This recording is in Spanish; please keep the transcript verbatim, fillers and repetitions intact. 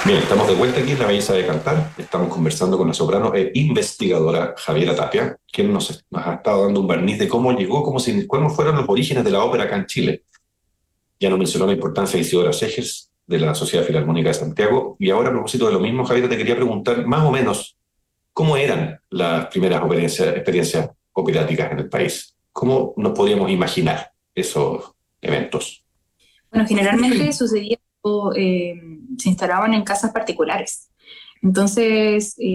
Bien, estamos de vuelta aquí en la Belleza de Cantar. Estamos conversando con la soprano e investigadora Javiera Tapia, quien nos, nos ha estado dando un barniz de cómo llegó, cómo, se, cómo fueron los orígenes de la ópera acá en Chile. Ya nos mencionó la importancia de Isidora Segers, de la Sociedad Filarmónica de Santiago, y ahora a propósito de lo mismo, Javiera, te quería preguntar más o menos cómo eran las primeras experiencias, experiencias operáticas en el país. ¿Cómo nos podíamos imaginar esos eventos? Bueno, generalmente sucedía, o, eh, se instalaban en casas particulares. Entonces, eh,